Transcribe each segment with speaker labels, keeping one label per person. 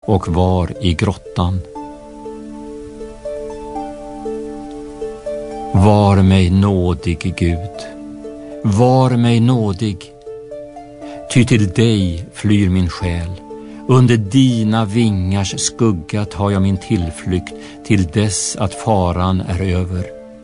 Speaker 1: och var i grottan. Var mig nådig, Gud, var mig nådig, ty till dig flyr min själ. Under dina vingars skugga tar jag min tillflykt till dess att faran är över.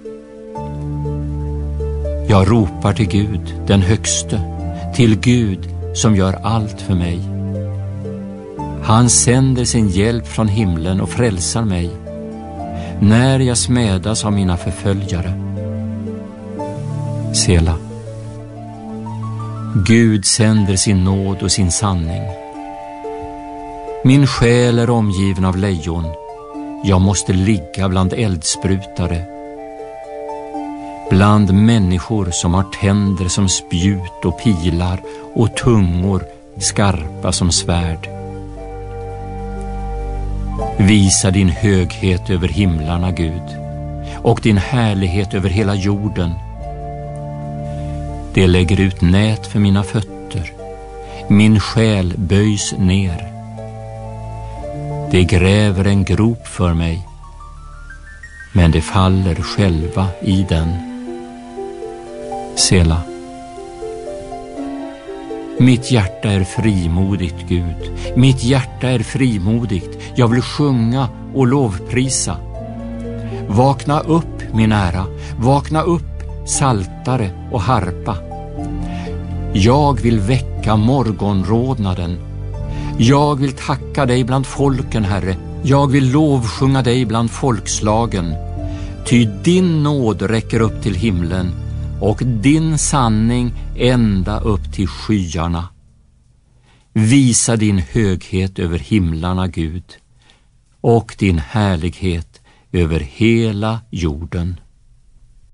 Speaker 1: Jag ropar till Gud, den högste, till Gud som gör allt för mig. Han sänder sin hjälp från himlen och frälsar mig när jag smädas av mina förföljare. Sela. Gud sänder sin nåd och sin sanning. Min själ är omgiven av lejon. Jag måste ligga bland eldsprutare, bland människor som har tänder som spjut och pilar och tungor skarpa som svärd. Visa din höghet över himlarna, Gud, och din härlighet över hela jorden. Det lägger ut nät för mina fötter. Min själ böjs ner. Det gräver en grop för mig, men det faller själva i den. Sela. Mitt hjärta är frimodigt, Gud. Mitt hjärta är frimodigt. Jag vill sjunga och lovprisa. Vakna upp, min ära. Vakna upp, saltare och harpa. Jag vill väcka morgonrodnaden. Jag vill tacka dig bland folken, Herre. Jag vill lovsjunga dig bland folkslagen. Ty din nåd räcker upp till himlen och din sanning ända upp till skyarna. Visa din höghet över himlarna, Gud, och din härlighet över hela jorden.